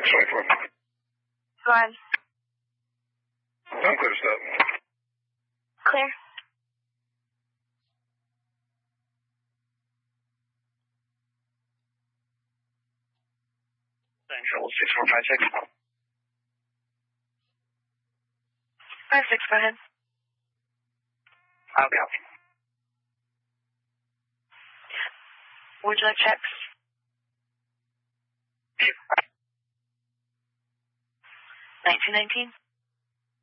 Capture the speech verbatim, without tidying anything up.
six twenty-four. Go ahead. I'm clear to stop. Clear. Central six four five six. Five six, go ahead. I'll copy. Would you like checks? Nineteen nineteen.